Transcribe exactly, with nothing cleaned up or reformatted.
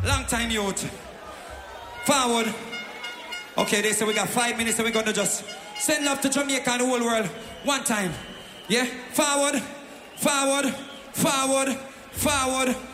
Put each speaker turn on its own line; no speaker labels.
Long time youth. Forward. Okay, they say we got five minutes and we're gonna just send love to Jamaica and the whole world. One time. Yeah? Forward. Forward. Forward. Forward.